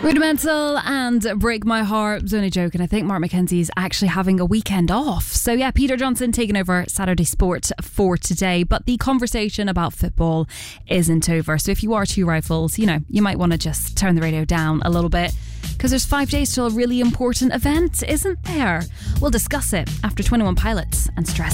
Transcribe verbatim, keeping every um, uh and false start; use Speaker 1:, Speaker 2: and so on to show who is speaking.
Speaker 1: Rudimental and Break My Heart. Was only joking. I think Mark Mackenzie's actually having a weekend off. So yeah, Peter Johnson taking over Saturday Sport for today. But the conversation about football isn't over. So if you are Two Rifles, you know, you might want to just turn the radio down a little bit, because there's five days till a really important event, isn't there? We'll discuss it after twenty-one Pilots and Stress.